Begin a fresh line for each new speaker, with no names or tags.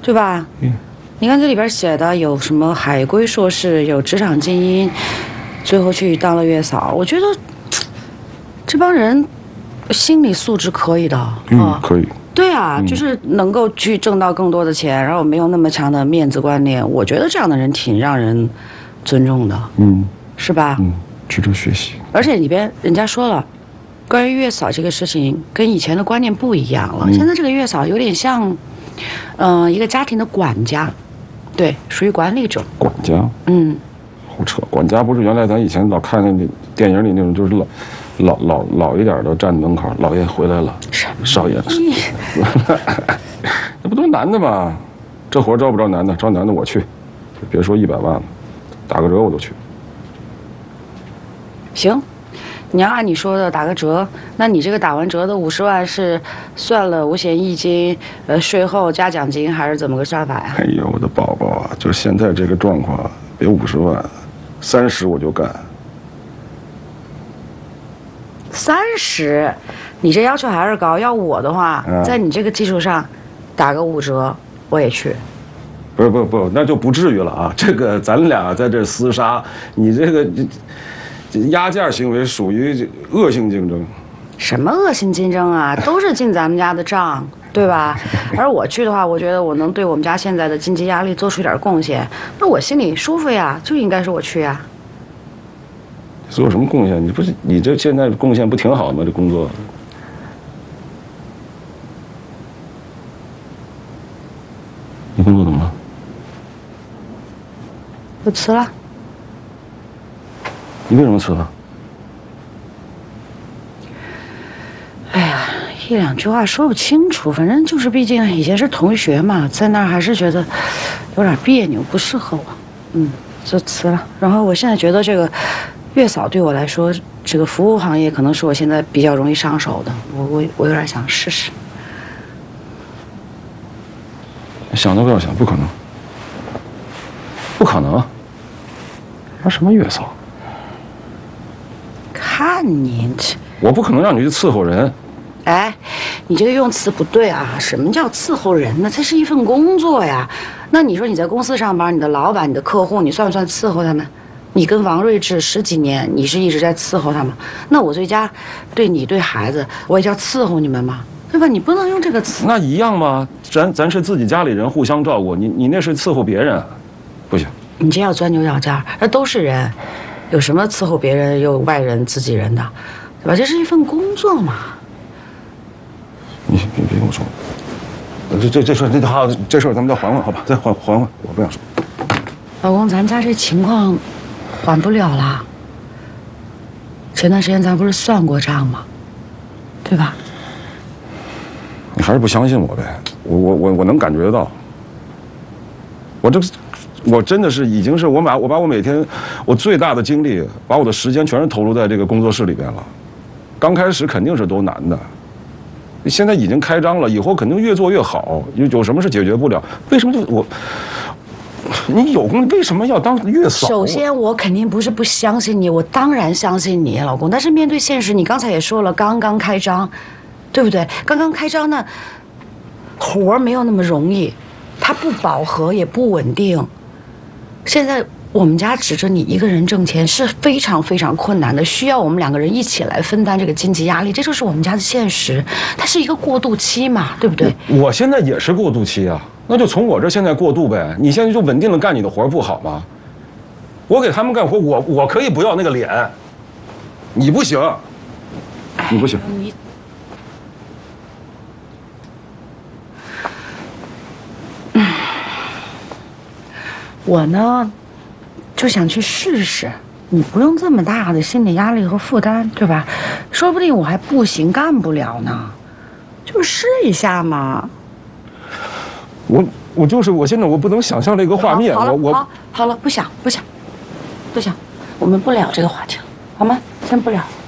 对吧？你看这里边写的有什么海归硕士，有职场精英，最后去当了月嫂。我觉得这帮人心理素质可以的。
可以。
对啊，就是能够去挣到更多的钱，然后没有那么强的面子观念。我觉得这样的人挺让人尊重的。是吧？
值得学习。
而且里边人家说了，关于月嫂这个事情跟以前的观念不一样了。现在这个月嫂有点像，一个家庭的管家，对，属于管理者。
管家？胡扯！管家不是原来咱以前老看那电影里那种，就是老一点的站在门口，老爷回来了，少爷。那不都男的吗？这活招不招男的？招男的我去，别说100万了，打个折我都去。
行，你要按你说的打个折，那你这个打完折的50万是算了五险一金、税后加奖金，还是怎么个算法呀？
哎呦，我的宝宝啊，就现在这个状况，别50万，30我就干。
30，你这要求还是高。要我的话，在你这个基础上，打个5折，我也去。
不，那就不至于了啊！这个咱俩在这厮杀，你这个压价行为属于恶性竞争。
什么恶性竞争啊？都是进咱们家的账，对吧？而我去的话，我觉得我能对我们家现在的经济压力做出一点贡献，那我心里舒服呀，就应该是我去呀。
做什么贡献？你这现在贡献不挺好吗？这工作。你工作怎么了？
我辞了。
你为什么辞了？
哎呀，1、2句话说不清楚，反正就是毕竟以前是同学嘛，在那儿还是觉得有点别扭，不适合我，就辞了。然后我现在觉得这个月嫂对我来说，这个服务行业可能是我现在比较容易上手的，我有点想试试。
想都不要想，不可能，不可能！玩什么月嫂？看你这，我不可能让你去伺候人。
哎，你这个用词不对啊！什么叫伺候人呢？这是一份工作呀。那你说你在公司上班，你的老板、你的客户，你算不算伺候他们？你跟王睿智10几年，你是一直在伺候他们。那我对家，对你对孩子，我也叫伺候你们吗？对吧？你不能用这个词。
那一样吗？咱是自己家里人，互相照顾。你那是伺候别人，不行。
你这要钻牛角尖儿，那都是人，有什么伺候别人又外人自己人的，对吧？这是一份工作嘛。
你别跟我说，这事儿咱们再缓缓好吧？再缓缓，我不想说。
老公，咱家这情况缓不了了。前段时间咱不是算过账吗？对吧？
你还是不相信我呗？我能感觉得到。我真的是已经是我把我每天我最大的精力，把我的时间全是投入在这个工作室里边了。刚开始肯定是都难的，现在已经开张了，以后肯定越做越好。有什么是解决不了？为什么就你有功，为什么要当月嫂？
首先，我肯定不是不相信你，我当然相信你，老公。但是面对现实，你刚才也说了，刚刚开张，对不对？刚刚开张呢，活儿没有那么容易，它不饱和也不稳定。现在我们家指着你一个人挣钱是非常非常困难的，需要我们2个人一起来分担这个经济压力，这就是我们家的现实。它是一个过渡期嘛，对不对？
我现在也是过渡期啊，那就从我这现在过渡呗。你现在就稳定的干你的活不好吗？我给他们干活，我可以不要那个脸，你不行，你不行。
我呢，就想去试试，你不用这么大的心理压力和负担，对吧？说不定我还不行，干不了呢，就试一下嘛。
我现在我不能想象这个画面，
好了，不想，我们不聊这个话题了，好吗？先不聊。